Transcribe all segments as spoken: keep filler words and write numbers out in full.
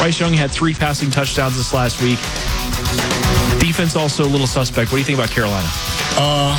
Bryce Young had three passing touchdowns this last week. Defense also a little suspect. What do you think about Carolina? Uh,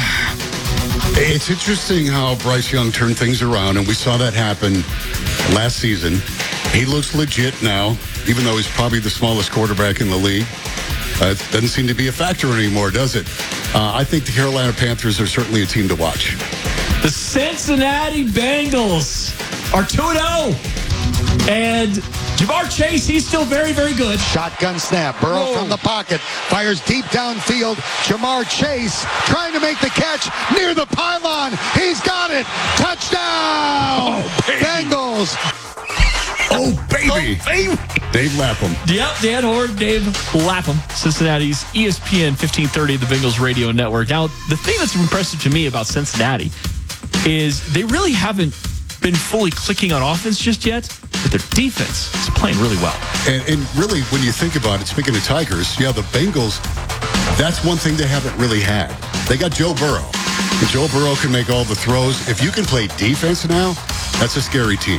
it's interesting how Bryce Young turned things around, and we saw that happen last season. He looks legit now, even though he's probably the smallest quarterback in the league. Uh, it doesn't seem to be a factor anymore, does it? Uh, I think the Carolina Panthers are certainly a team to watch. The Cincinnati Bengals are two and oh. And Jamar Chase, he's still very, very good. Shotgun snap. Burrow Whoa. from the pocket. Fires deep downfield. Jamar Chase trying to make the catch near the pylon. He's got it. Touchdown. Oh, baby. Bengals. Oh, baby. Oh, baby. Dave Lapham. Yep, Dan Hoard, Dave Lapham, Cincinnati's E S P N fifteen thirty, the Bengals radio network. Now, the thing that's impressive to me about Cincinnati is they really haven't been fully clicking on offense just yet, but their defense is playing really well. And, and really, when you think about it, speaking of Tigers, yeah, the Bengals, that's one thing they haven't really had. They got Joe Burrow. And Joe Burrow can make all the throws. If you can play defense now, that's a scary team.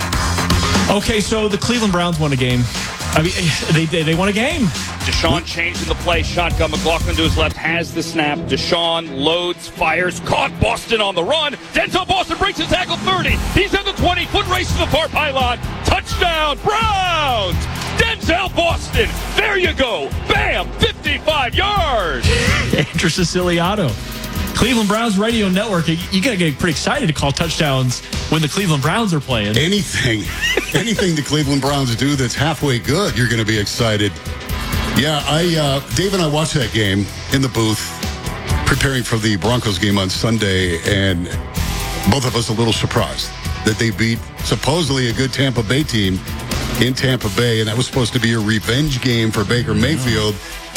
Okay, so the Cleveland Browns won a game. I mean, they they, they won a game. Deshaun changing the play. Shotgun. McLaughlin to his left has the snap. Deshaun loads, fires, caught Boston on the run. Denzel Boston breaks his tackle thirty. He's in the twenty. Foot race to the far pylon. Touchdown, Browns! Denzel Boston. There you go. Bam! fifty-five yards. Andrew Siciliano. Cleveland Browns radio network. You, you got to get pretty excited to call touchdowns when the Cleveland Browns are playing. Anything, anything the Cleveland Browns do that's halfway good, you're going to be excited. Yeah, I, uh, Dave and I watched that game in the booth, preparing for the Broncos game on Sunday, and both of us a little surprised that they beat supposedly a good Tampa Bay team in Tampa Bay, and that was supposed to be a revenge game for Baker Mayfield.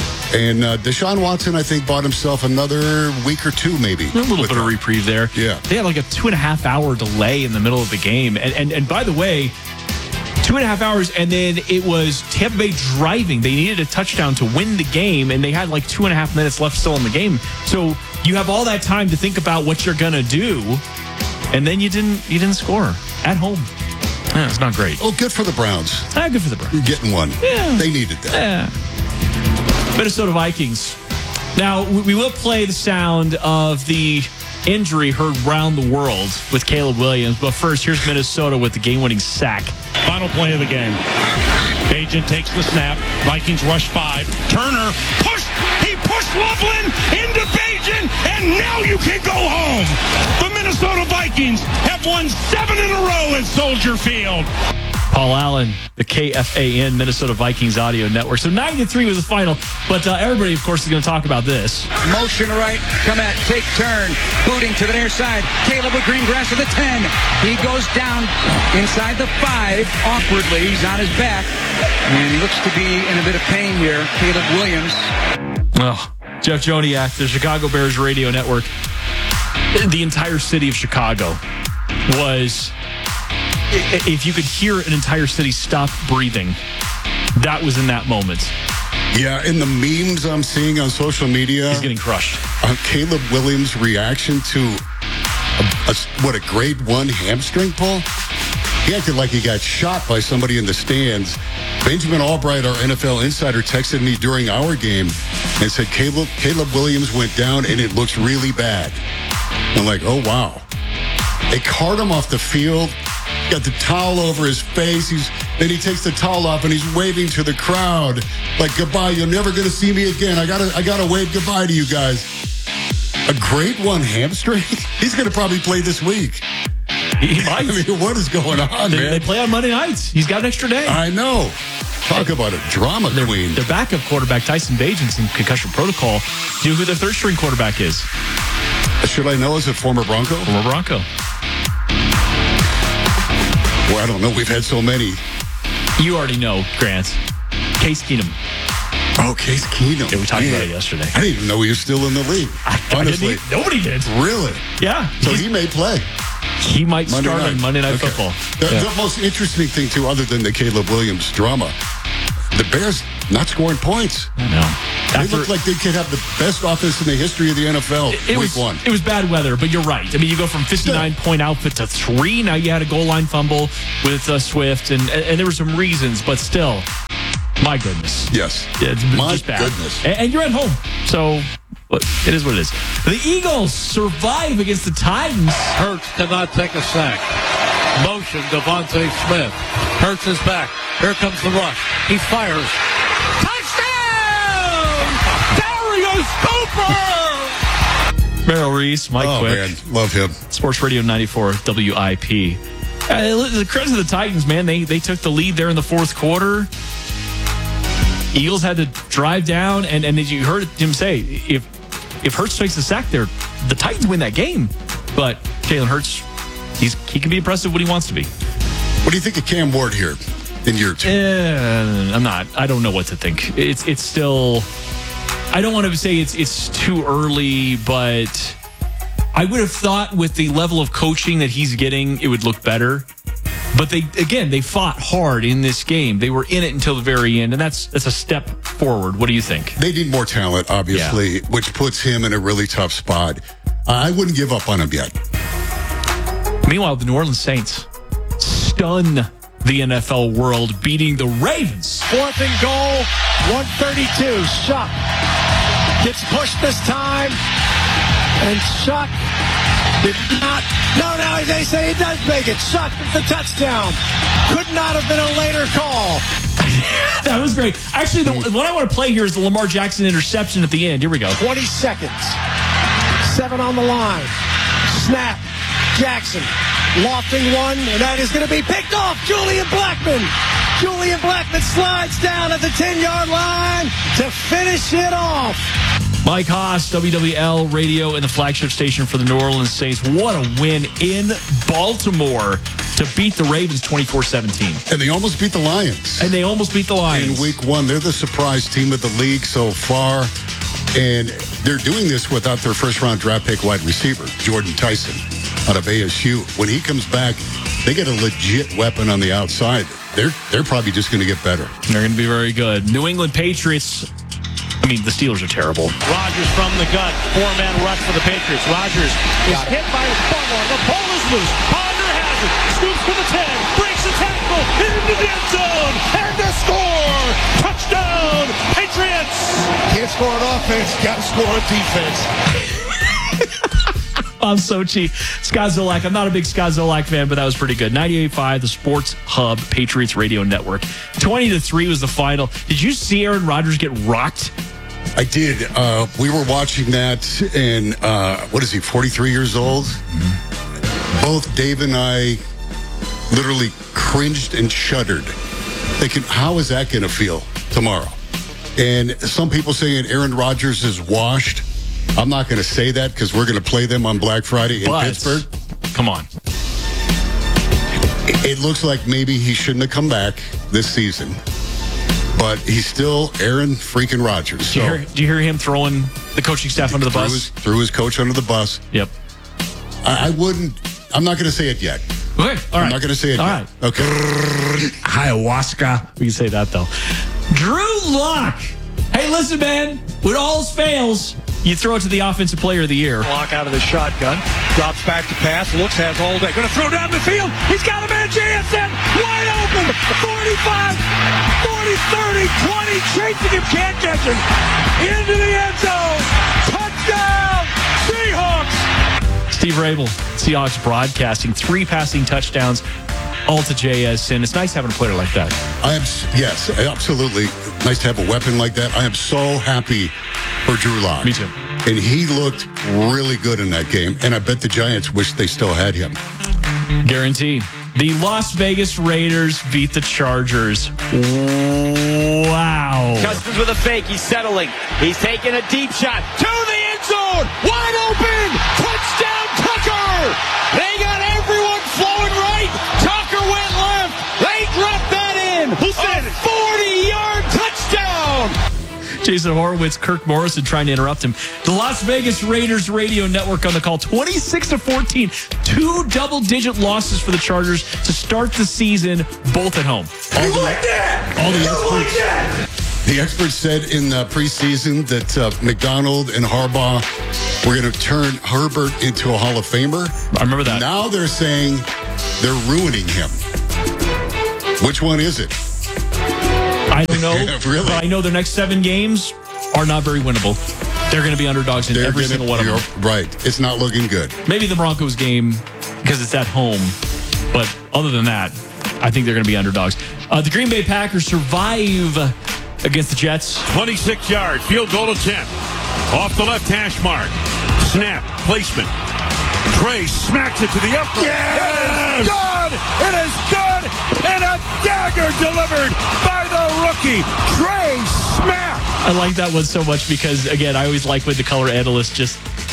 And uh, Deshaun Watson, I think, bought himself another week or two, maybe. A little bit of reprieve there. Yeah. They had like a two and a half hour delay in the middle of the game. And, and, and by the way, two and a half hours, and then it was Tampa Bay driving. They needed a touchdown to win the game, and they had like two and a half minutes left still in the game. So you have all that time to think about what you're going to do, and then you didn't you didn't score at home. Yeah, it's not great. Oh, good for the Browns. Ah, good for the Browns. Getting one. Yeah. They needed that. Yeah. Minnesota Vikings. Now, we will play the sound of the injury heard around the world with Caleb Williams. But first, here's Minnesota with the game-winning sack. Final play of the game. Agent takes the snap. Vikings rush five. Turner push. He pushed Loveland into Bajan, and now you can go home. The Minnesota Vikings have won seven in a row at Soldier Field. Paul Allen, the K F A N Minnesota Vikings audio network. So nine to three was the final, but uh, everybody, of course, is going to talk about this. Motion right, come at, take turn, booting to the near side. Caleb with green grass to the ten. He goes down inside the five awkwardly. He's on his back, and he looks to be in a bit of pain here. Caleb Williams. Oh, Jeff Joniak, the Chicago Bears radio network. The entire city of Chicago was... If you could hear an entire city stop breathing, that was in that moment. Yeah, in the memes I'm seeing on social media, he's getting crushed. Uh, Caleb Williams' reaction to a, a, what a grade one hamstring pull. He acted like he got shot by somebody in the stands. Benjamin Albright, our N F L insider, texted me during our game and said Caleb Caleb Williams went down and it looks really bad. I'm like, oh wow. They cart him off the field. Got the towel over his face. He's then he takes the towel off and he's waving to the crowd like goodbye. You're never gonna see me again. I gotta I gotta wave goodbye to you guys. A grade one hamstring? He's gonna probably play this week. He might. I mean, what is going on, they, man? They play on Monday nights. He's got an extra day. I know. Talk about a drama their, queen. Their backup quarterback, Tyson Bagent's in concussion protocol. Do you know who their third string quarterback is? Should I know? Is it former Bronco? Former Bronco. Well, I don't know. We've had so many. You already know, Grant. Case Keenum. Oh, Case Keenum. Yeah, we talked Man. about it yesterday. I didn't even know he was still in the league. I, Honestly. I didn't, nobody did. Really? Yeah. So he may play. He might Monday start night. on Monday Night Okay. Football. The, yeah. the most interesting thing, too, other than the Caleb Williams drama, the Bears not scoring points. No. They After, look like they could have the best offense in the history of the N F L it, it week was, one. It was bad weather, but you're right. I mean, you go from fifty-nine point output to three. Now you had a goal line fumble with uh, Swift, and, and there were some reasons, but still, My goodness. Yes. Yeah, it's My just bad. goodness. And, and you're at home, so it is what it is. The Eagles survive against the Titans. Hurts cannot take a sack. Motion, Devontae Smith. Hurts is back. Here comes the rush. He fires. Touchdown! Darius Cooper! Merrill Reese, Mike Oh, Quick. man. Love him. Sports Radio ninety-four W I P. Uh, the credit to the Titans, man. They they took the lead there in the fourth quarter. Eagles had to drive down, and, and as you heard him say, if if Hurts takes the sack there, the Titans win that game. But Jalen Hurts, he's he can be impressive when he wants to be. What do you think of Cam Ward here in year two? Uh, I'm not. I don't know what to think. It's it's still. I don't want to say it's it's too early, but I would have thought with the level of coaching that he's getting, it would look better. But they again, they fought hard in this game. They were in it until the very end, and that's that's a step forward. What do you think? They need more talent, obviously, Yeah. which puts him in a really tough spot. I wouldn't give up on him yet. Meanwhile, the New Orleans Saints stun the N F L world, beating the Ravens. Fourth and goal, one thirty-two. Shuck gets pushed this time, and Shuck did not. No, now they say he does make it. Shuck with the touchdown. Could not have been a later call. That was great. Actually, the, what I want to play here is the Lamar Jackson interception at the end. Here we go. twenty seconds. Seven on the line. Snap. Jackson lofting one, and that is going to be picked off. Julian Blackmon. Julian Blackmon slides down at the ten-yard line to finish it off. Mike Haas, W W L Radio, and the flagship station for the New Orleans Saints. What a win in Baltimore to beat the Ravens twenty-four seventeen. And they almost beat the Lions. And they almost beat the Lions. In week one, they're the surprise team of the league so far. And they're doing this without their first-round draft pick wide receiver, Jordan Tyson, out of A S U. When he comes back, they get a legit weapon on the outside. They're they're probably just going to get better. They're going to be very good. New England Patriots, I mean, the Steelers are terrible. Rodgers from the gun. Four-man rush for the Patriots. Rodgers is hit by Butler. The ball is loose. Ponder has it. Scoops for the ten. Breaks the tackle. Into the end zone. And the score. Touchdown, Patriots. Can't score on offense, got to score on defense. I'm so cheap. Scott Zolak. I'm not a big Scott Zolak fan, but that was pretty good. ninety-eight point five, the Sports Hub, Patriots Radio Network. twenty to three was the final. Did you see Aaron Rodgers get rocked? I did. Uh, we were watching that, and uh, what is he, forty-three years old? Mm-hmm. Both Dave and I literally cringed and shuddered. Thinking, how is that going to feel tomorrow? And some people saying Aaron Rodgers is washed. I'm not going to say that because we're going to play them on Black Friday in But, Pittsburgh. Come on. It, it looks like maybe he shouldn't have come back this season. But he's still Aaron freaking Rodgers. Did you, So, hear, did you hear him throwing the coaching staff under the threw bus? His, threw his coach under the bus. Yep. I, I wouldn't. I'm not going to say it yet. Okay. All right. I'm not going to say it All yet. right. Okay. Ayahuasca. We can say that, though. Drew Lock. Hey, listen, man. When all else fails, you throw it to the Offensive Player of the Year. Lock out of the shotgun. Drops back to pass. Looks, has all day. Going to throw down the field. He's got a man. Jansen wide open. forty-five, forty, thirty, twenty. Chasing him. Can't catch him. Into the end zone. Touchdown. Seahawks. Steve Rabel, Seahawks broadcasting. Three passing touchdowns. All to J S N. It's nice having a player like that. I am, yes, absolutely. Nice to have a weapon like that. I am so happy for Drew Lock. Me too. And he looked really good in that game. And I bet the Giants wish they still had him. Guaranteed. The Las Vegas Raiders beat the Chargers. Wow. Cousins with a fake. He's settling. He's taking a deep shot to the end zone. Wide open. Touchdown, Tucker. They got everyone flowing right. Tucker went left. They dropped that in. Who said it? forty-yard touchdown. Jason Horowitz, Kirk Morrison trying to interrupt him. The Las Vegas Raiders Radio Network on the call, twenty-six to fourteen. Two double-digit losses for the Chargers to start the season, both at home. All the, like that? All the experts, like the experts said in the preseason that uh, McDonald and Harbaugh were going to turn Herbert into a Hall of Famer. I remember that. Now they're saying they're ruining him. Which one is it? I you know. Really? But I know their next seven games are not very winnable. They're going to be underdogs in They're every gonna, single one of them. Right. It's not looking good. Maybe the Broncos game because it's at home. But other than that, I think they're going to be underdogs. Uh, the Green Bay Packers survive against the Jets. twenty-six yard field goal attempt. Off the left hash mark. Snap. Placement. Trey smacks it to the upright. Yes! It is good! It is good! And a dagger delivered by the rookie, Trey Smack! I like that one so much because, again, I always like when the color analyst just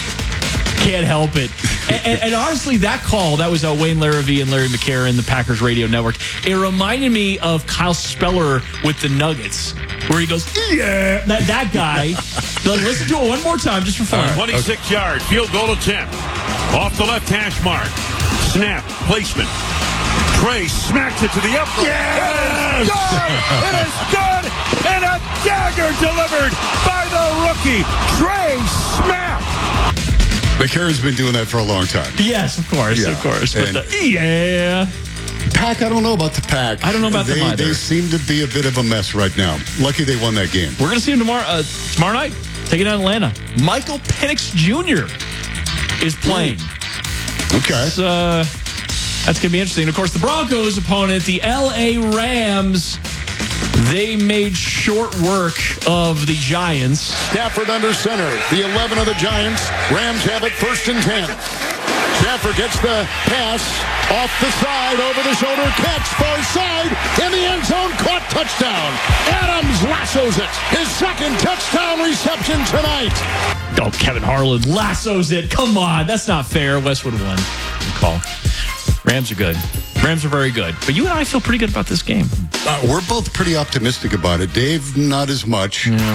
can't help it. and, and, and honestly, that call, that was uh, Wayne Larrivee and Larry McCarron, the Packers Radio Network. It reminded me of Kyle Speller with the Nuggets, where he goes, yeah, that, that guy. Like, listen to it one more time just for fun. twenty-six yard field goal attempt. Off the left hash mark. Snap. Placement. Trey smacks it to the upright. Yes! It is good! It is good! And a dagger delivered by the rookie, Trey Smack! McCarron's been doing that for a long time. Yes, of course, Yeah. of course. But And- the, yeah. Pack, I don't know about the Pack. I don't know about they, them either. They seem to be a bit of a mess right now. Lucky they won that game. We're going to see him tomorrow, uh, tomorrow night, taking on Atlanta. Michael Penix Junior is playing. Okay. That's, uh, that's going to be interesting. Of course, the Broncos' opponent, the L A Rams, they made short work of the Giants. Stafford under center. The eleven of the Giants. Rams have it first and ten. Stafford gets the pass off the side, over the shoulder catch, far side, in the end zone, caught, touchdown. Adams lassos it. His second touchdown reception tonight. Oh, Kevin Harlan lassos it. Come on, that's not fair. Westwood won. Good call. Rams are good. Rams are very good. But you and I feel pretty good about this game. Uh, we're both pretty optimistic about it. Dave, not as much. Yeah.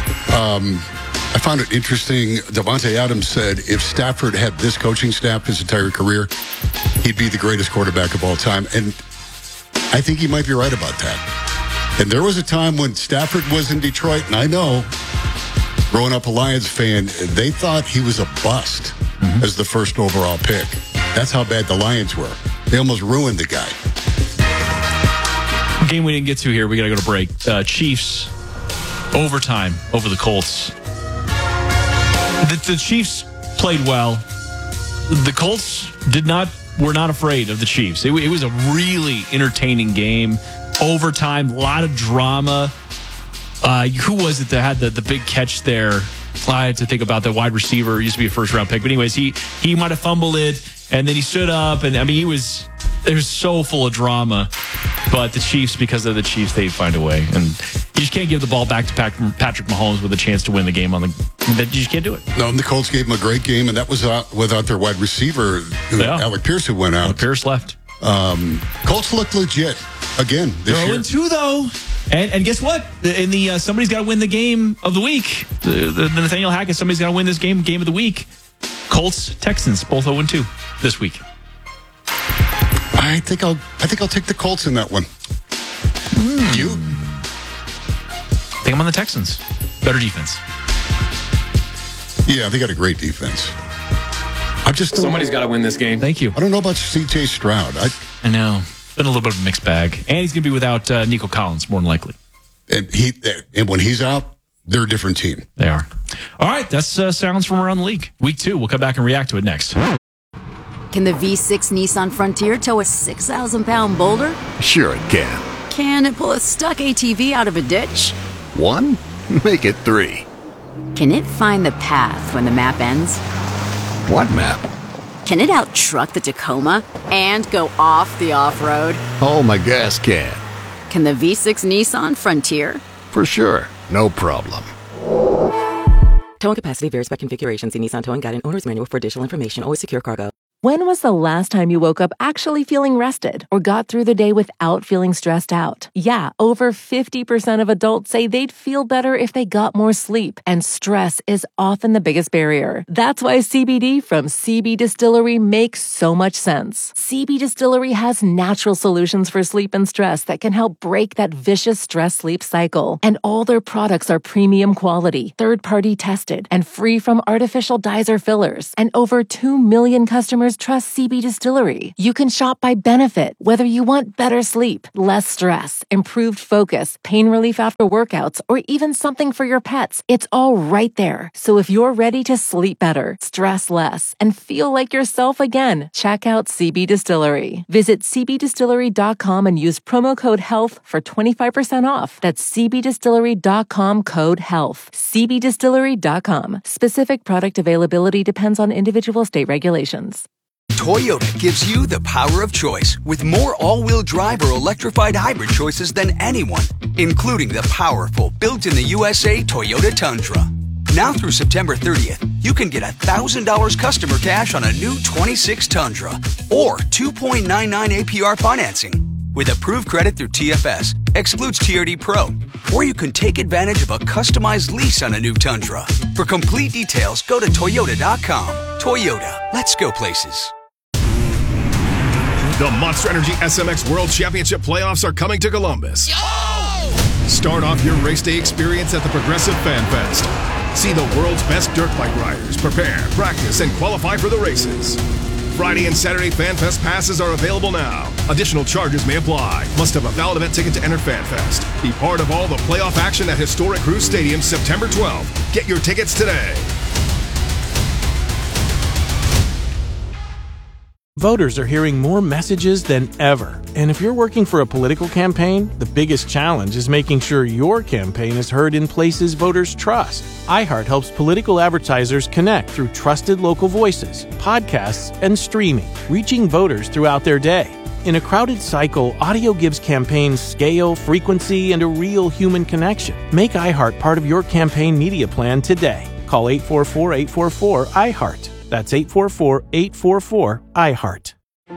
Um, I found it interesting. Davante Adams said if Stafford had this coaching staff his entire career, he'd be the greatest quarterback of all time. And I think he might be right about that. And there was a time when Stafford was in Detroit, and I know, growing up a Lions fan, they thought he was a bust mm-hmm. as the first overall pick. That's how bad the Lions were. They almost ruined the guy. Game we didn't get to here. We got to go to break. Uh, Chiefs, overtime over the Colts. The, the Chiefs played well. The Colts did not, were not afraid of the Chiefs. It, it was a really entertaining game. Overtime, a lot of drama. Uh, who was it that had the, the big catch there? I had to think about the wide receiver. He used to be a first round pick. But anyways, he, he might have fumbled it, and then he stood up. And I mean, he was, it was so full of drama. But the Chiefs, because of the Chiefs, they find a way. And you just can't give the ball back to Patrick Mahomes with a chance to win the game on the. You just can't do it. No, and the Colts gave him a great game, and that was uh, without their wide receiver, Yeah. Alec Pierce, who went out. Alec Pierce left. Um, Colts looked legit again this They're year. oh and two, though. And and guess what? In the uh, somebody's got to win the game of the week. The, the, the Nathaniel Hackett, somebody's got to win this game, game of the week. Colts, Texans, both oh and two this week. I think I'll. I think I'll take the Colts in that one. Mm. You? I think I'm on the Texans. Better defense. Yeah, they got a great defense. I'm just somebody's got to win this game. Thank you. I don't know about C J Stroud. I, I know. Been a little bit of a mixed bag, and he's going to be without uh, Nico Collins more than likely. And he and when he's out, they're a different team. They are. All right, that's uh, sounds from around the league. Week two. We'll come back and react to it next. Can the V six Nissan Frontier tow a six thousand pound boulder? Sure it can. Can it pull a stuck A T V out of a ditch? One? Make it three. Can it find the path when the map ends? What map? Can it out-truck the Tacoma and go off the off-road? Oh, my gas can. Can the V six Nissan Frontier? For sure. No problem. Towing capacity varies by configuration. See Nissan Towing Guide and Owner's Manual for additional information. Always secure cargo. When was the last time you woke up actually feeling rested or got through the day without feeling stressed out? Yeah, over fifty percent of adults say they'd feel better if they got more sleep, and stress is often the biggest barrier. That's why C B D from C B Distillery makes so much sense. C B Distillery has natural solutions for sleep and stress that can help break that vicious stress-sleep cycle. And all their products are premium quality, third-party tested, and free from artificial dyes or fillers. And over two million customers customers trust C B Distillery. You can shop by benefit, whether you want better sleep, less stress, improved focus, pain relief after workouts, or even something for your pets. It's all right there. So if you're ready to sleep better, stress less, and feel like yourself again, check out C B Distillery. Visit c b distillery dot com and use promo code HEALTH for twenty-five percent off. That's c b distillery dot com code HEALTH. c b distillery dot com. Specific product availability depends on individual state regulations. Toyota gives you the power of choice with more all-wheel drive or electrified hybrid choices than anyone, including the powerful built-in-the-U S A Toyota Tundra. Now through September thirtieth, you can get one thousand dollars customer cash on a new twenty-six Tundra or two point nine nine A P R financing with approved credit through T F S, excludes T R D Pro, or you can take advantage of a customized lease on a new Tundra. For complete details, go to toyota dot com. Toyota, let's go places. The Monster Energy S M X World Championship playoffs are coming to Columbus. Yo! Start off your race day experience at the Progressive Fan Fest. See the world's best dirt bike riders prepare, practice, and qualify for the races. Friday and Saturday Fan Fest passes are available now. Additional charges may apply. Must have a valid event ticket to enter Fan Fest. Be part of all the playoff action at Historic Cruise Stadium September twelfth. Get your tickets today. Voters are hearing more messages than ever. And if you're working for a political campaign, the biggest challenge is making sure your campaign is heard in places voters trust. iHeart helps political advertisers connect through trusted local voices, podcasts, and streaming, reaching voters throughout their day. In a crowded cycle, audio gives campaigns scale, frequency, and a real human connection. Make iHeart part of your campaign media plan today. Call eight four four, eight four four, iHeart. That's eight four four, eight four four, iHeart.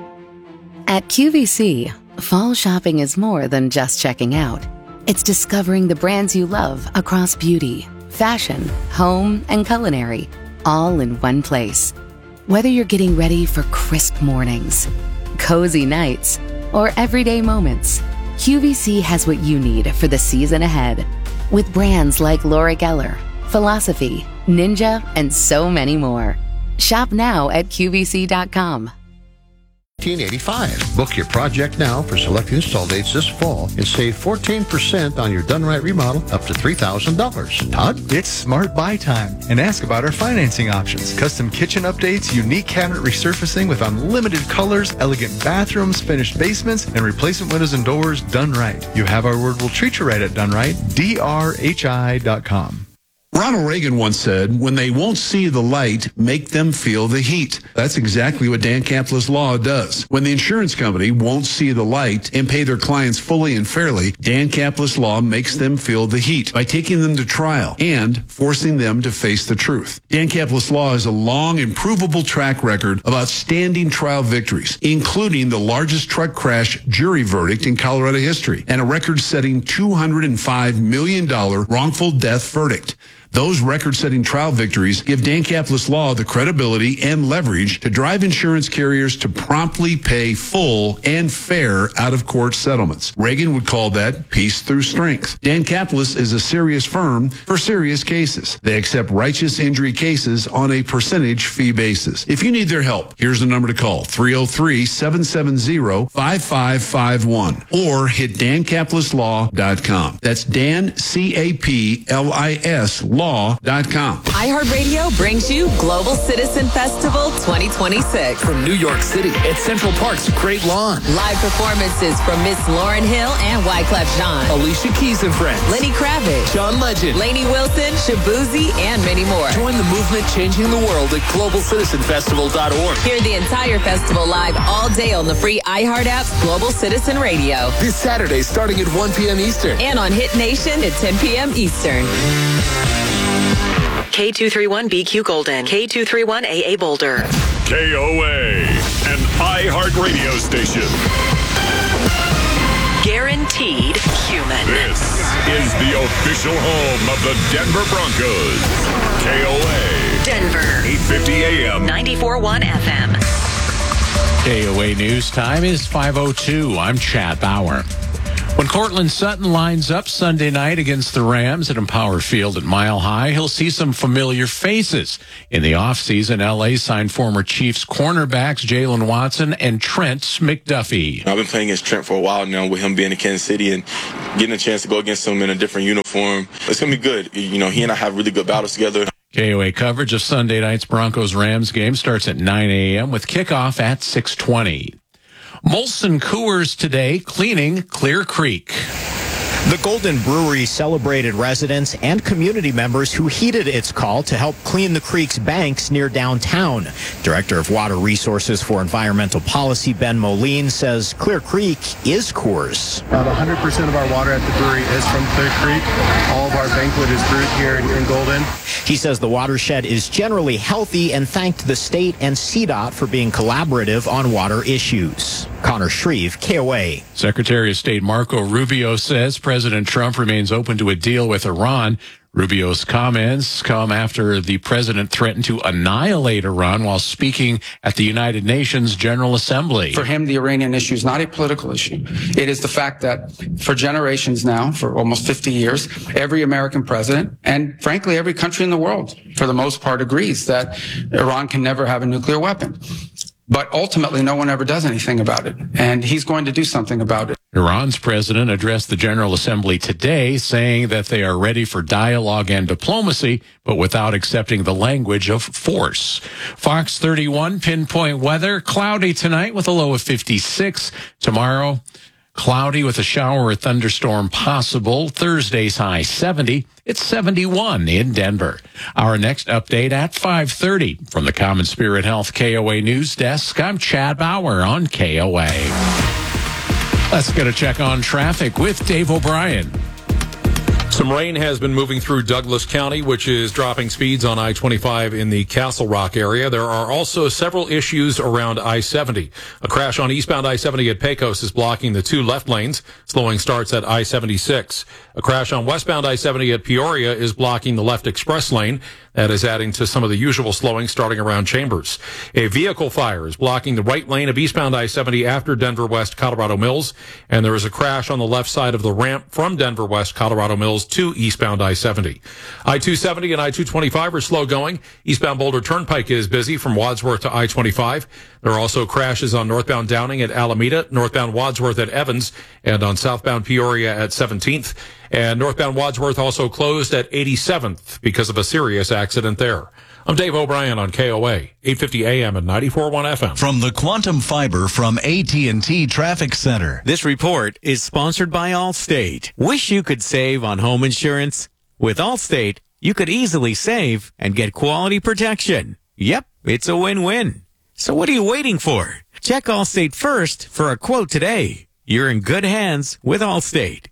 At Q V C, fall shopping is more than just checking out. It's discovering the brands you love across beauty, fashion, home, and culinary, all in one place. Whether you're getting ready for crisp mornings, cozy nights, or everyday moments, Q V C has what you need for the season ahead. With brands like Laura Geller, Philosophy, Ninja, and so many more. Shop now at Q V C dot com. nineteen eighty-five. Book your project now for select install dates this fall and save fourteen percent on your done right remodel up to three thousand dollars. Todd? It's smart buy time and ask about our financing options. Custom kitchen updates, unique cabinet resurfacing with unlimited colors, elegant bathrooms, finished basements, and replacement windows and doors done right. You have our word, we'll treat you right at Done Right. D R H I dot com. Ronald Reagan once said, when they won't see the light, make them feel the heat. That's exactly what Dan Capless Law does. When the insurance company won't see the light and pay their clients fully and fairly, Dan Capless Law makes them feel the heat by taking them to trial and forcing them to face the truth. Dan Capless Law has a long and provable track record of outstanding trial victories, including the largest truck crash jury verdict in Colorado history and a record-setting two hundred five million dollars wrongful death verdict. Those record-setting trial victories give Dan Capless Law the credibility and leverage to drive insurance carriers to promptly pay full and fair out-of-court settlements. Reagan would call that peace through strength. Dan Capless is a serious firm for serious cases. They accept righteous injury cases on a percentage fee basis. If you need their help, here's the number to call, three oh three, seven seven zero, five five five one, or hit dan capless law dot com. That's Dan, C A P L I S, law dot com. iHeartRadio brings you Global Citizen Festival twenty twenty-six. From New York City at Central Park's Great Lawn. Live performances from Miss Lauryn Hill and Wyclef Jean. Alicia Keys and Friends. Lenny Kravitz. John Legend. Lainey Wilson, Shabuzi, and many more. Join the movement changing the world at global citizen festival dot org. Hear the entire festival live all day on the free iHeart app's Global Citizen Radio. This Saturday starting at one p.m. Eastern. And on Hit Nation at ten p.m. Eastern. K two thirty-one B Q Golden, K two thirty-one A A Boulder. K O A, an iHeart radio station. Guaranteed human. This is the official home of the Denver Broncos. K O A. Denver. eight fifty A M. ninety-four point one F M. K O A News Time is five oh two. I'm Chad Bauer. When Cortland Sutton lines up Sunday night against the Rams at Empower Field at Mile High, he'll see some familiar faces. In the offseason, L A signed former Chiefs cornerbacks Jalen Watson and Trent McDuffie. I've been playing against Trent for a while now with him being in Kansas City and getting a chance to go against him in a different uniform. It's going to be good. You know, he and I have really good battles together. K O A coverage of Sunday night's Broncos-Rams game starts at nine a.m. with kickoff at six twenty. Molson Coors today cleaning Clear Creek. The Golden Brewery celebrated residents and community members who heeded its call to help clean the creek's banks near downtown. Director of Water Resources for Environmental Policy, Ben Moline, says Clear Creek is Coors. About one hundred percent of our water at the brewery is from Clear Creek. All of our banquet is brewed here in, in Golden. He says the watershed is generally healthy and thanked the state and C DOT for being collaborative on water issues. Connor Shreve, K O A. Secretary of State Marco Rubio says President Trump remains open to a deal with Iran. Rubio's comments come after the president threatened to annihilate Iran while speaking at the United Nations General Assembly. For him, the Iranian issue is not a political issue. It is the fact that for generations now, for almost fifty years, every American president, and frankly, every country in the world, for the most part, agrees that Iran can never have a nuclear weapon. But ultimately, no one ever does anything about it. And he's going to do something about it. Iran's president addressed the General Assembly today, saying that they are ready for dialogue and diplomacy, but without accepting the language of force. Fox thirty-one pinpoint weather, cloudy tonight with a low of fifty-six. Tomorrow, cloudy with a shower or thunderstorm possible. Thursday's high seventy. It's seventy-one in Denver. Our next update at five thirty. From the Common Spirit Health K O A News Desk, I'm Chad Bauer on K O A. Let's get a check on traffic with Dave O'Brien. Some rain has been moving through Douglas County, which is dropping speeds on I twenty-five in the Castle Rock area. There are also several issues around I seventy. A crash on eastbound I seventy at Pecos is blocking the two left lanes. Slowing starts at I seventy-six. A crash on westbound I seventy at Peoria is blocking the left express lane. That is adding to some of the usual slowing starting around Chambers. A vehicle fire is blocking the right lane of eastbound I seventy after Denver West Colorado Mills. And there is a crash on the left side of the ramp from Denver West Colorado Mills to eastbound I seventy. I two seventy and I two twenty-five are slow going. Eastbound Boulder Turnpike is busy from Wadsworth to I twenty-five. There are also crashes on northbound Downing at Alameda, northbound Wadsworth at Evans, and on southbound Peoria at seventeenth. And northbound Wadsworth also closed at eighty-seventh because of a serious accident there. I'm Dave O'Brien on K O A, eight fifty A M and ninety-four point one F M. From the Quantum Fiber from A T and T Traffic Center. This report is sponsored by Allstate. Wish you could save on home insurance? With Allstate, you could easily save and get quality protection. Yep, it's a win-win. So what are you waiting for? Check Allstate first for a quote today. You're in good hands with Allstate.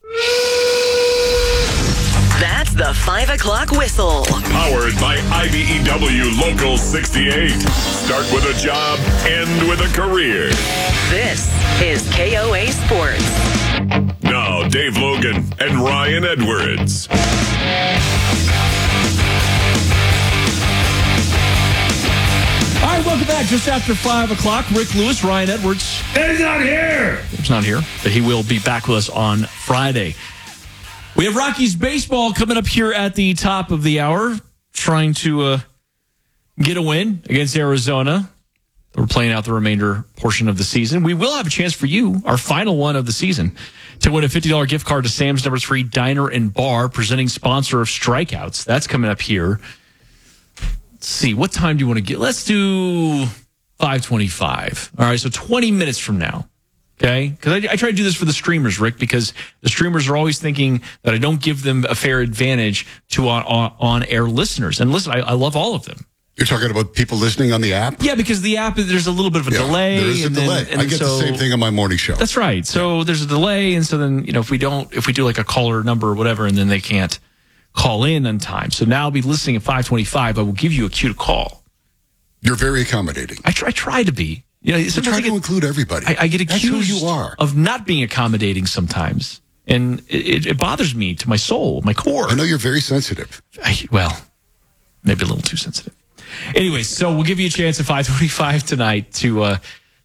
That's the five o'clock whistle. Powered by I B E W Local sixty-eight. Start with a job, end with a career. This is K O A Sports. Now, Dave Logan and Ryan Edwards. All right, welcome back. Just after five o'clock, Rick Lewis, Ryan Edwards. He's not here. He's not here, but he will be back with us on Friday. We have Rockies baseball coming up here at the top of the hour, trying to uh, get a win against Arizona. We're playing out the remainder portion of the season. We will have a chance for you, our final one of the season, to win a fifty dollars gift card to Sam's Number Three Diner and Bar, presenting sponsor of Strikeouts. That's coming up here. Let's see, what time do you want to get? Let's do five twenty-five. All right, so twenty minutes from now. Okay, because I, I try to do this for the streamers, Rick, because the streamers are always thinking that I don't give them a fair advantage to on, on, on-air listeners. And listen, I, I love all of them. You're talking about people listening on the app? Yeah, because the app, there's a little bit of a yeah, delay. There is a and delay. Then, and I get so, the same thing on my morning show. That's right. So there's a delay, and so then, you know, if we don't, if we do like a caller number or whatever, and then they can't call in on time. So now I'll be listening at five twenty-five. I will give you a cue to call. You're very accommodating. I try, I try to be. You know, you try to get, include everybody. I, I get accused That's who you are. of not being accommodating sometimes. And it, it bothers me to my soul, my core. I know you're very sensitive. I, well, maybe a little too sensitive. Anyway, so we'll give you a chance at five twenty-five tonight to uh,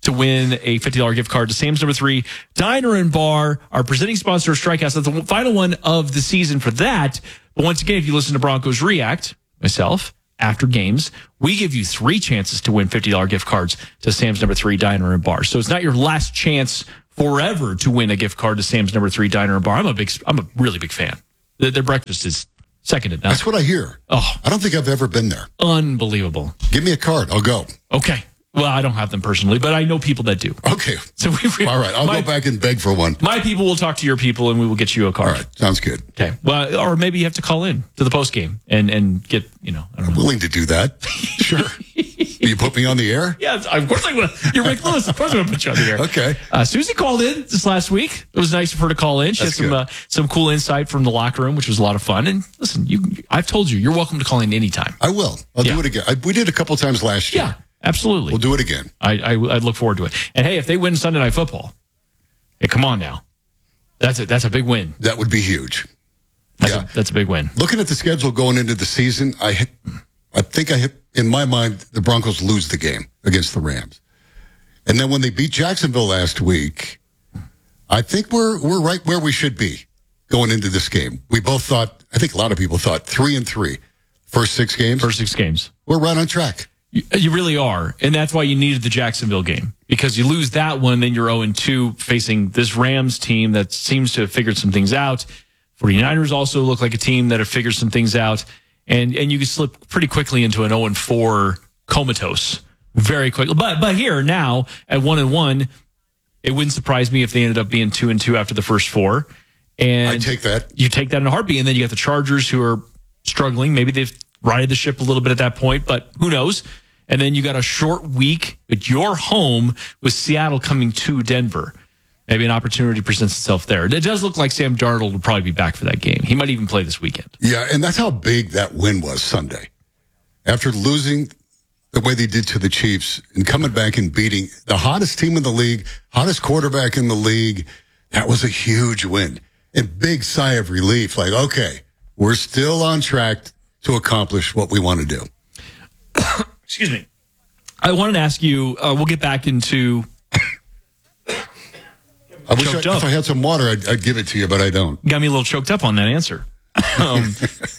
to win a fifty dollars gift card to Sam's Number Three Diner and Bar, our presenting sponsor of Strikehouse. That's the final one of the season for that. But once again, if you listen to Broncos React, myself, after games, we give you three chances to win fifty dollars gift cards to Sam's Number Three Diner and Bar. So it's not your last chance forever to win a gift card to Sam's Number Three Diner and Bar. I'm a big, I'm a really big fan. Their, their breakfast is second to none. That's what I hear. Oh, I don't think I've ever been there. Unbelievable. Give me a card. I'll go. Okay. Well, I don't have them personally, but I know people that do. Okay. So we, we, All right. I'll my, go back and beg for one. My people will talk to your people, and we will get you a card. All right. Sounds good. Okay. Well, or maybe you have to call in to the post game and and get, you know, I don't I'm know. willing to do that. Sure. Will you put me on the air? Yeah, of course I will. You're Rick Lewis. Of course I'm going to put you on the air. Okay. Uh, Susie called in this last week. It was nice of her to call in. She That's had some good. uh, some cool insight from the locker room, which was a lot of fun. And listen, you, I've told you, you're welcome to call in anytime. I will. I'll Yeah. do it again. I, we did a couple times last year. Yeah, absolutely. We'll do it again. I, I I look forward to it. And hey, if they win Sunday Night Football, hey, come on now, that's a that's a big win. That would be huge. That's Yeah. a, that's a big win. Looking at the schedule going into the season, I hit, I think I hit, in my mind, the Broncos lose the game against the Rams. And then when they beat Jacksonville last week, I think we're we're right where we should be going into this game. We both thought, I think a lot of people thought three and three. First six games? First six games. We're right on track. You, you really are. And that's why you needed the Jacksonville game. Because you lose that one, then you're oh and two facing this Rams team that seems to have figured some things out. 49ers also look like a team that have figured some things out. And and you can slip pretty quickly into an oh and four comatose very quickly. But but here now at one and one, it wouldn't surprise me if they ended up being two and two after the first four. And I take that. You take that in a heartbeat. And then you got the Chargers who are struggling. Maybe they've righted the ship a little bit at that point, but who knows? And then you got a short week at your home with Seattle coming to Denver. Maybe an opportunity presents itself there. It does look like Sam Darnold will probably be back for that game. He might even play this weekend. Yeah, and that's how big that win was Sunday. After losing the way they did to the Chiefs and coming back and beating the hottest team in the league, hottest quarterback in the league, that was a huge win. And big sigh of relief, like, okay, we're still on track to accomplish what we want to do. Excuse me. I wanted to ask you, uh, we'll get back into... I wish I, Choked up. if I had some water, I'd, I'd give it to you, but I don't. Got me a little choked up on that answer. Um,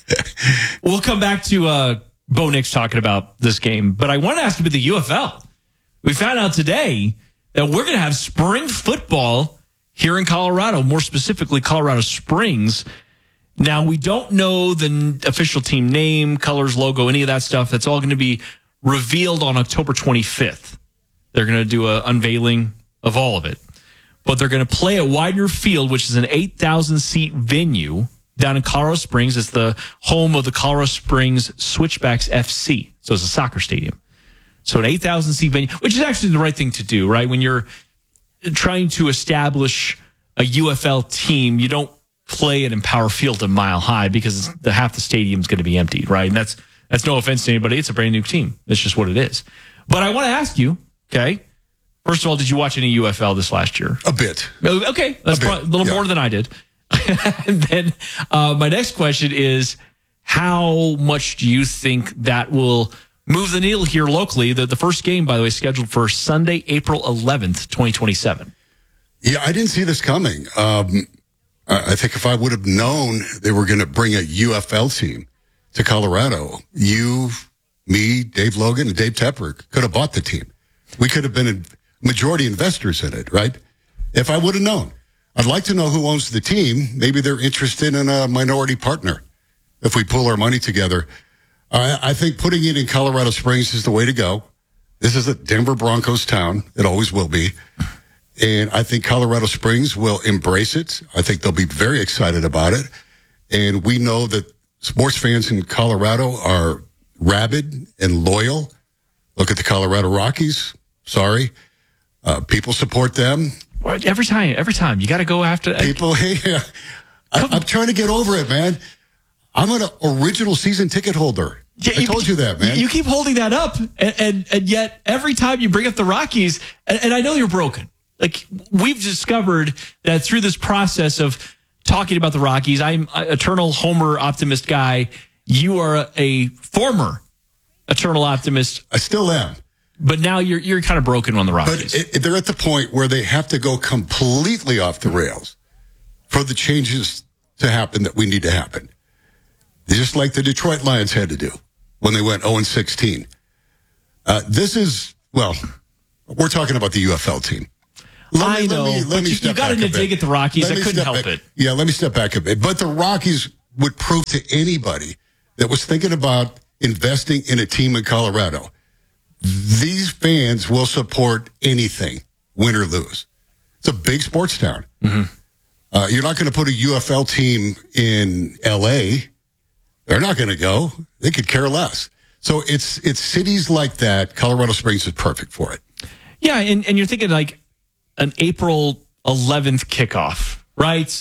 we'll come back to uh, Bo Nix talking about this game, but I want to ask you about the U F L. We found out today that we're going to have spring football here in Colorado, more specifically Colorado Springs. Now, we don't know the n- official team name, colors, logo, any of that stuff. That's all going to be revealed on October twenty-fifth. They're going to do an unveiling of all of it. But they're going to play at Widener Field, which is an eight thousand seat venue down in Colorado Springs. It's the home of the Colorado Springs Switchbacks F C. So it's a soccer stadium. So an eight thousand seat venue, which is actually the right thing to do, right? When you're trying to establish a U F L team, you don't play it in Power Field a mile high because the half the stadium's going to be emptied, right? And that's that's no offense to anybody. It's a brand new team. That's just what it is. But I want to ask you, okay, first of all, did you watch any U F L this last year? A bit. Okay, that's A bit, probably a little yeah. more than I did. And then uh, my next question is, how much do you think that will move the needle here locally? The, the first game, by the way, is scheduled for Sunday, April eleventh, twenty twenty-seven. Yeah, I didn't see this coming. Um, I I think if I would have known they were going to bring a U F L team to Colorado, you, me, Dave Logan, and Dave Tepper could have bought the team. We could have been in majority investors in it, right? If I would have known. I'd like to know who owns the team. Maybe they're interested in a minority partner if we pull our money together. I, I think putting it in Colorado Springs is the way to go. This is a Denver Broncos town. It always will be. And I think Colorado Springs will embrace it. I think they'll be very excited about it. And we know that sports fans in Colorado are rabid and loyal. Look at the Colorado Rockies. Sorry. Uh, people support them. Every time, every time. You got to go after... People, hey, I, I'm trying to get over it, man. I'm an original season ticket holder. Yeah, I told you that, man. You keep holding that up, and, and, and yet every time you bring up the Rockies, and, and I know you're broken. Like, we've discovered that through this process of talking about the Rockies, I'm an eternal Homer optimist guy. You are a, a former eternal optimist. I still am. But now you're you're kind of broken on the Rockies. But it, they're at the point where they have to go completely off the rails for the changes to happen that we need to happen. Just like the Detroit Lions had to do when they went oh and sixteen. Uh, this is, well, we're talking about the U F L team. Let I me, know, let me, let but me you, step you got back to a bit. dig at the Rockies. Let I me couldn't step help back. it. Yeah, let me step back a bit. But the Rockies would prove to anybody that was thinking about investing in a team in Colorado, these fans will support anything, win or lose. It's a big sports town. Mm-hmm. Uh, you're not going to put a U F L team in L A. They're not going to go. They could care less. So it's it's cities like that. Colorado Springs is perfect for it. Yeah, and, and you're thinking like an April eleventh kickoff, right?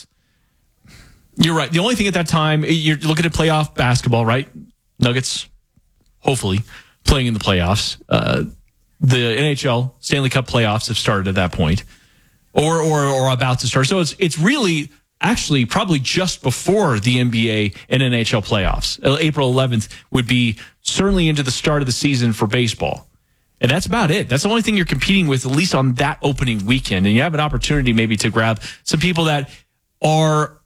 You're right. The only thing at that time, you're looking at playoff basketball, right? Nuggets, hopefully, playing in the playoffs. Uh, the N H L Stanley Cup playoffs have started at that point, or or or about to start. So it's it's really actually probably just before the N B A and N H L playoffs. April eleventh would be certainly into the start of the season for baseball. And that's about it. That's the only thing you're competing with, at least on that opening weekend. And you have an opportunity maybe to grab some people that are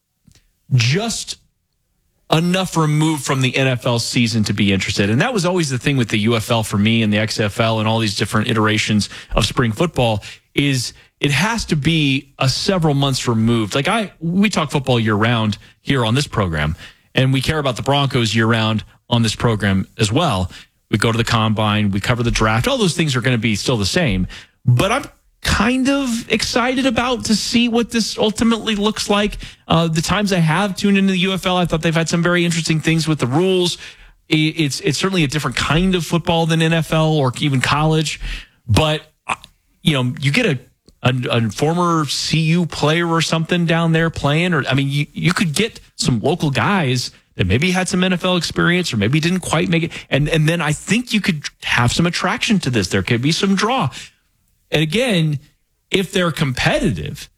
just enough removed from the N F L season to be interested. And that was always the thing with the U F L for me and the X F L and all these different iterations of spring football is it has to be a several months removed. Like I, we talk football year round here on this program, and we care about the Broncos year round on this program as well. We go to the combine, we cover the draft. All those things are going to be still the same. But I'm kind of excited about to see what this ultimately looks like. Uh, the times I have tuned into the U F L, I thought they've had some very interesting things with the rules. It's it's certainly a different kind of football than N F L or even college. But, you know, you get a, a, a former C U player or something down there playing. Or I mean, you, you could get some local guys that maybe had some N F L experience or maybe didn't quite make it. And and then I think you could have some attraction to this. There could be some draw. And again, if they're competitive,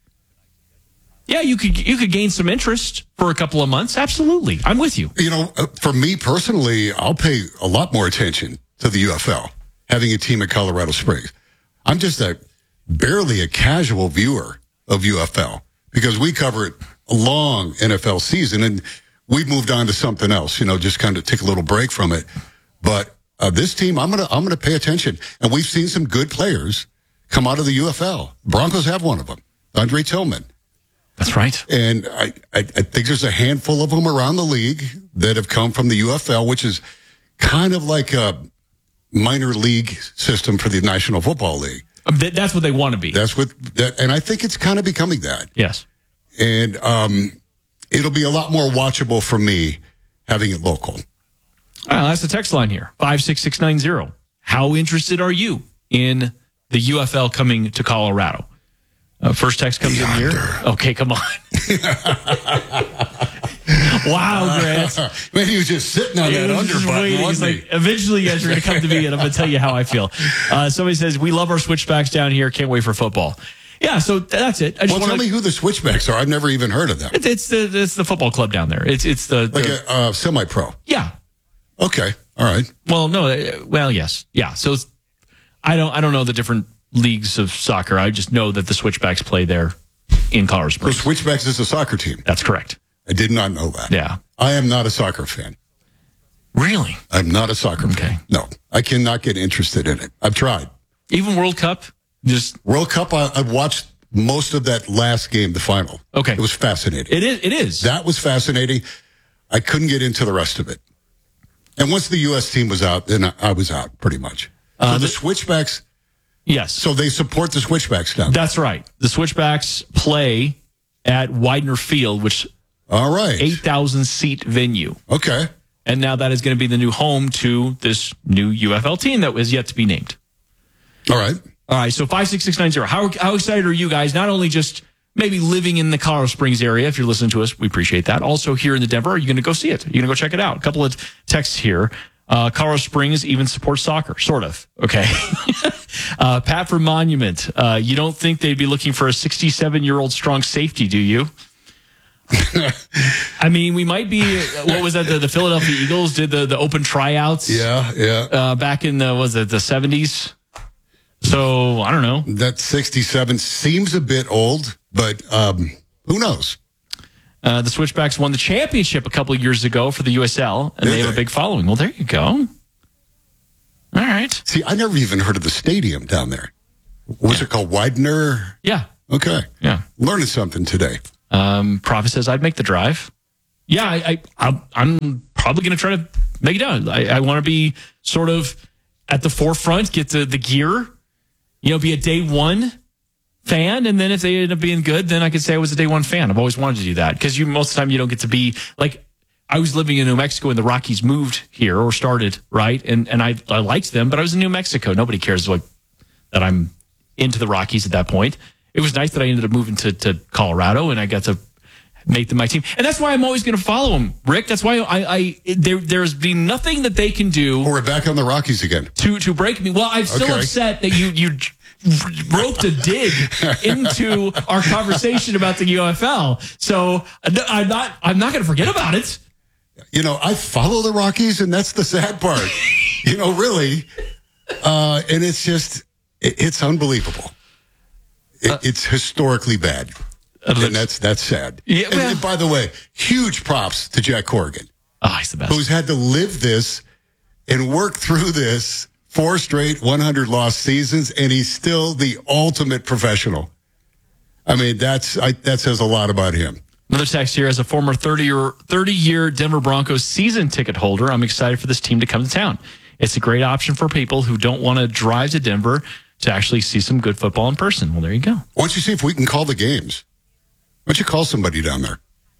yeah, you could you could gain some interest for a couple of months. Absolutely. I'm with you. You know, uh, for me personally, I'll pay a lot more attention to the U F L, having a team at Colorado Springs. I'm just a barely a casual viewer of U F L because we cover it a long N F L season and we've moved on to something else, you know, just kind of take a little break from it. But uh, this team, I'm going to I'm going to pay attention. And we've seen some good players come out of the U F L. Broncos have one of them, Andre Tillman. That's right. And I, I, I think there's a handful of them around the league that have come from the U F L, which is kind of like a minor league system for the National Football League. That's what they want to be. That's what, that, and I think it's kind of becoming that. Yes. And um, it'll be a lot more watchable for me having it local. Uh, that's the text line here, five six six nine zero. How interested are you in the U F L coming to Colorado? Uh, first text comes in here. Okay, come on. Wow, Grant. Man, he was just sitting on yeah, that under just button, waiting. wasn't He's like, eventually you guys are going to come to me and I'm going to tell you how I feel. Uh, somebody says, we love our switchbacks down here. Can't wait for football. Yeah, so that's it. I just well, tell me who the Switchbacks are. I've never even heard of them. It's, it's the it's the football club down there. It's it's the, the like a uh, semi-pro. Yeah. Okay. All right. Well, no. uh, Well, yes. Yeah. So it's, I don't I don't know the different leagues of soccer. I just know that the Switchbacks play there in Colorado Springs. So Switchbacks is a soccer team. That's correct. I did not know that. Yeah. I am not a soccer fan. Really? I'm not a soccer okay. fan. No, I cannot get interested in it. I've tried. Even World Cup? Just World Cup, I, I watched most of that last game, the final. Okay. It was fascinating. It is. It is. That was fascinating. I couldn't get into the rest of it. And once the U S team was out, then I, I was out pretty much. So Uh, the, the- Switchbacks, yes. so they support the Switchbacks now. That's right. The Switchbacks play at Widener Field, which All right. eight thousand seat venue. Okay. And now that is going to be the new home to this new U F L team that was yet to be named. All right. All right, so five six six nine zero. How, how excited are you guys? Not only just maybe living in the Colorado Springs area, if you're listening to us, we appreciate that. Also here in the Denver, are you going to go see it? Are you going to go check it out? A couple of texts here. Uh, Colorado Springs even supports soccer, sort of. Okay. uh, Pat from Monument. Uh, you don't think they'd be looking for a sixty-seven-year-old strong safety, do you? I mean, we might be, what was that? The, the Philadelphia Eagles did the, the open tryouts. Yeah, yeah. Uh, back in the, was it the seventies? So I don't know. That sixty-seven seems a bit old, but um, who knows? Uh, the Switchbacks won the championship a couple of years ago for the U S L, and Did they have they? a big following. Well, there you go. All right. See, I never even heard of the stadium down there. What's it called? Widener? Yeah. Okay. Yeah. Learning something today. Um, Prophet says I'd make the drive. Yeah, I, I, I'm, I'm probably going to try to make it down. I, I want to be sort of at the forefront, get the, the gear, you know, be a day one fan. And then if they end up being good, then I could say I was a day one fan. I've always wanted to do that because you most of the time you don't get to be like, I was living in New Mexico and the Rockies moved here or started, right? And and I, I liked them, but I was in New Mexico. Nobody cares like that I'm into the Rockies at that point. It was nice that I ended up moving to, to Colorado and I got to make them my team. And that's why I'm always going to follow them, Rick. That's why I, I there there's been nothing that they can do. Oh, we're back on the Rockies again. To to break me. Well, I'm still Okay. upset that you you roped a dig into our conversation about the U F L. So I'm not I'm not going to forget about it. You know, I follow the Rockies, and that's the sad part. you know, really. Uh, and it's just, it, it's unbelievable. It, uh, it's historically bad. Uh, and that's that's sad. Yeah, and, well, and by the way, huge props to Jack Corrigan. Oh, he's the best. Who's had to live this and work through this four straight one hundred loss seasons, and he's still the ultimate professional. I mean, that's I, that says a lot about him. Another text here: as a former thirty-year Denver Broncos season ticket holder, I'm excited for this team to come to town. It's a great option for people who don't want to drive to Denver to actually see some good football in person. Well, there you go. Why don't you see if we can call the games? Why don't you call somebody down there?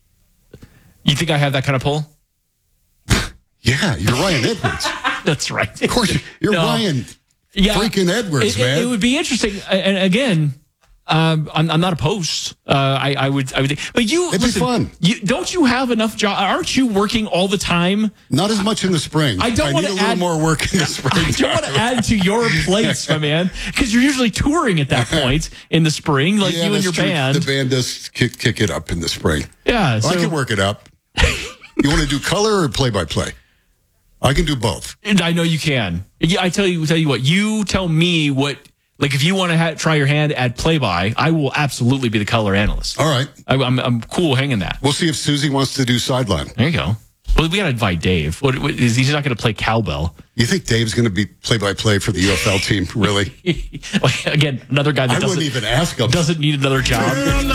You think I have that kind of pull? Yeah, you're Ryan Edwards. That's right. Of course, you're No. Ryan Yeah, freaking Edwards, it, man. It, it would be interesting. And again, um, I'm, I'm not opposed. Uh, I, I would, I would, think, but you, It'd listen, be fun. You, don't you have enough job? Aren't you working all the time? Not as much in the spring. I don't I want need to a little add more work in the spring. I don't want to add to your plates, my man, because you're usually touring at that point in the spring, like Yeah, you and that's your true. band. The band does kick, kick it up in the spring. Yeah, Well, so I can work it up. You want to do color or play by play? I can do both. and I know you can. Yeah, I tell you, tell you what. You tell me what. Like, if you want to ha- try your hand at play-by, I will absolutely be the color analyst. All right. I, I'm I'm cool hanging that. We'll see if Susie wants to do sideline. There you go. Well, we got to invite Dave. What, what is he's not going to play cowbell? You think Dave's going to be play-by-play for the U F L team? Really? Like, again, another guy that I doesn't wouldn't even ask him. doesn't need another job.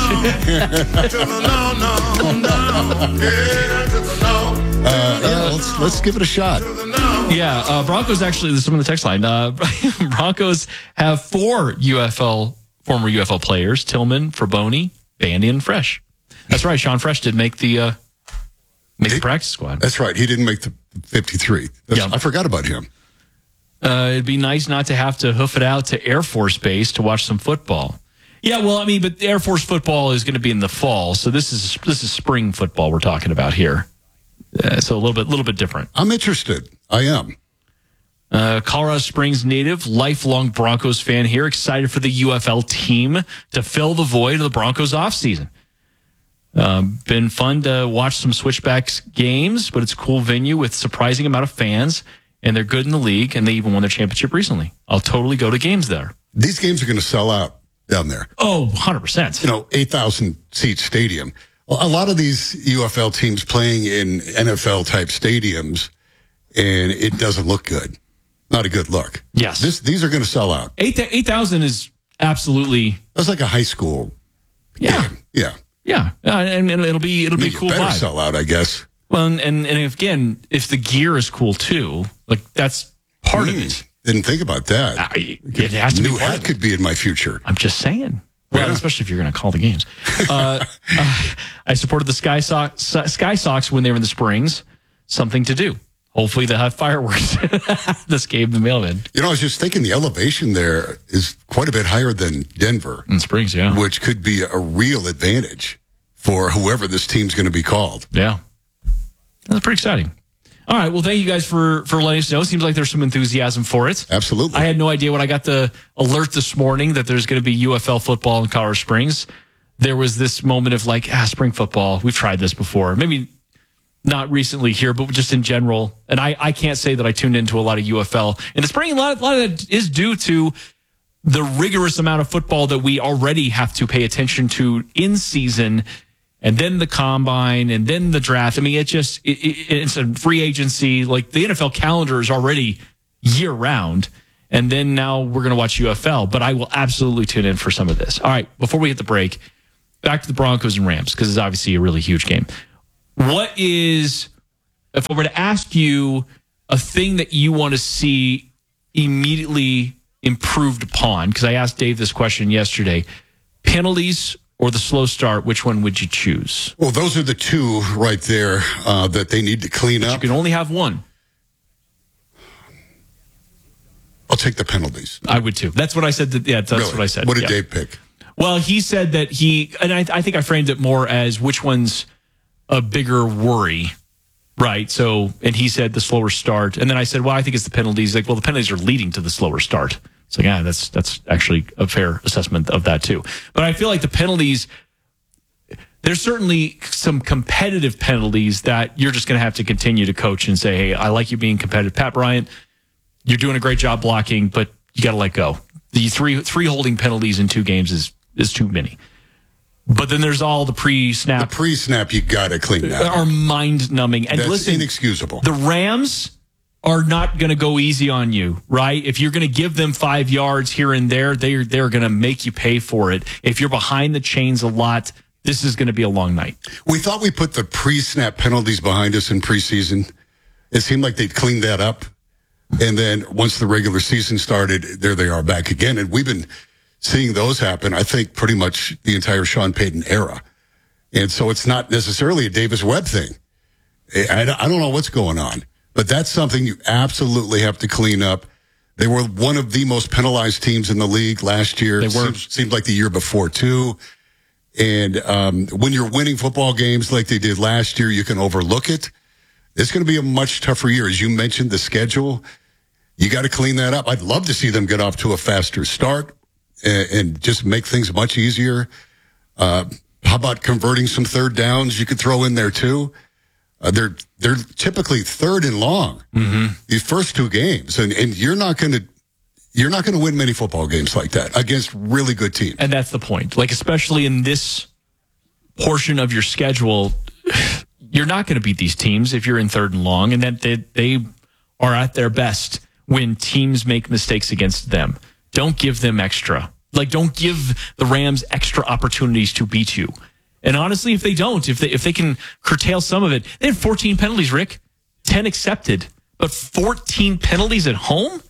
Uh, yeah, let's let's give it a shot. Yeah, uh, Broncos actually. There's some in the text line. Uh, Broncos have four U F L former U F L players: Tillman, Fraboni, Bandy, and Fresh. That's right. Sean Fresh did make the uh, make the practice squad. That's right. He didn't make the fifty-three. That's, Yeah. I forgot about him. Uh, it'd be nice not to have to hoof it out to Air Force Base to watch some football. Yeah, well, I mean, but Air Force football is going to be in the fall, so this is this is spring football we're talking about here. Uh, so a little bit, little bit different. I'm interested. I am. Uh, Colorado Springs native, lifelong Broncos fan here, excited for the U F L team to fill the void of the Broncos offseason. Um, been fun to watch some Switchbacks games, but it's a cool venue with surprising amount of fans, and they're good in the league, and they even won their championship recently. I'll totally go to games there. These games are going to sell out down there. Oh, one hundred percent. You know, eight thousand seat stadium. Well, a lot of these U F L teams playing in N F L type stadiums, and it doesn't look good. Not a good look. Yes. This, these are going to sell out. eight thousand is absolutely. That's like a high school. Yeah. game. Yeah. Yeah. Uh, and, and it'll be, it'll I mean, be a cool you better vibe. sell out, I guess. Well, and, and, and again, if the gear is cool too, like that's part of Mm, it. Didn't think about that. I, it has to be New part hat of it. could be in my future. I'm just saying. Well, Yeah. especially if you're going to call the games. Uh, uh, I supported the Sky Sox, Sky Sox when they were in the Springs. Something to do. Hopefully they'll have fireworks this game, the mailman. You know, I was just thinking the elevation there is quite a bit higher than Denver. In Springs, yeah. Which could be a real advantage for whoever this team's going to be called. Yeah. That's pretty exciting. All right. Well, thank you guys for, for letting us know. Seems like there's some enthusiasm for it. Absolutely. I had no idea when I got the alert this morning that there's going to be U F L football in Colorado Springs. There was this moment of like, ah, spring football. We've tried this before. Maybe not recently here, but just in general. And I, I can't say that I tuned into a lot of U F L in the spring. A lot, a lot of that is due to the rigorous amount of football that we already have to pay attention to in season, and then the combine, and then the draft. I mean, it just it, it, it's a free agency. Like the N F L calendar is already year round, and then now we're going to watch U F L. But I will absolutely tune in for some of this. All right, before we hit the break, back to the Broncos and Rams, because it's obviously a really huge game. What is, if I were to ask you a thing that you want to see immediately improved upon, because I asked Dave this question yesterday, penalties or the slow start, which one would you choose? Well, those are the two right there uh, that they need to clean But up. you can only have one. I'll take the penalties. I would too. That's what I said. That, yeah, that's Really? what I said. What did Yeah. Dave pick? Well, he said that he, and I, I think I framed it more as which one's a bigger worry, right? So, and he said the slower start. And then I said, well, I think it's the penalties. Like, well, the penalties are leading to the slower start. It's like, yeah, that's that's actually a fair assessment of that too. But I feel like the penalties, there's certainly some competitive penalties that you're just going to have to continue to coach and say, hey, I like you being competitive. Pat Bryant, you're doing a great job blocking, but you got to let go. The three three holding penalties in two games is is too many. But then there's all the pre-snap. The pre-snap, you got to clean that. Are mind-numbing. And That's listen, inexcusable. The Rams are not going to go easy on you, right? If you're going to give them five yards here and there, they're, they're going to make you pay for it. If you're behind the chains a lot, this is going to be a long night. We thought we put the pre-snap penalties behind us in preseason. It seemed like they'd cleaned that up. And then once the regular season started, there they are back again. And we've been seeing those happen, I think, pretty much the entire Sean Payton era. And so it's not necessarily a Davis Webb thing. I, I don't know what's going on, but that's something you absolutely have to clean up. They were one of the most penalized teams in the league last year. They were. Seems, seemed like the year before, too. And um, when you're winning football games like they did last year, you can overlook it. It's going to be a much tougher year. As you mentioned, the schedule, you got to clean that up. I'd love to see them get off to a faster start and, and just make things much easier. Uh, how about converting some third downs you could throw in there, too? Uh, they're they're typically third and long mm-hmm. these first two games, and and you're not going to you're not going to win many football games like that against really good teams. And that's the point. Like, especially in this portion of your schedule, you're not going to beat these teams if you're in third and long, and that they, they are at their best when teams make mistakes against them. Don't give them extra. Like, don't give the Rams extra opportunities to beat you. And honestly, if they don't, if they if they can curtail some of it, they had fourteen penalties, Rick, ten accepted, but fourteen penalties at home.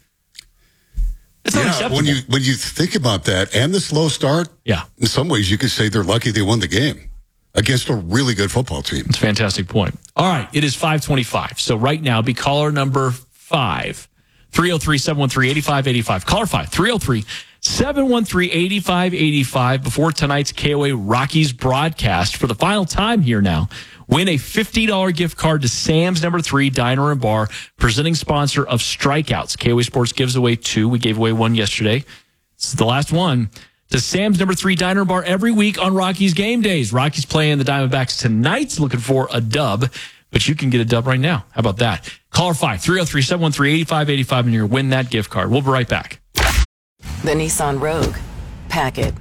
That's yeah, unacceptable. when you when you think about that and the slow start, yeah, in some ways you could say they're lucky they won the game against a really good football team. It's a fantastic point. All right, it is five twenty-five. So right now, be caller number five, three oh three, seven one three, eight five eight five. Caller five, three oh three, seven one three, eight five eight five. Before tonight's K O A Rockies broadcast, for the final time here now, win a fifty dollars gift card to Sam's Number Three Diner and Bar, presenting sponsor of Strikeouts. K O A Sports gives away two. We gave away one yesterday. This is the last one. To Sam's Number Three Diner and Bar every week on Rockies game days. Rockies playing the Diamondbacks tonight, looking for a dub, but you can get a dub right now. How about that? Caller five, three oh three, seven one three, eight five eight five, and you're going to win that gift card. We'll be right back. The Nissan Rogue. Pack it.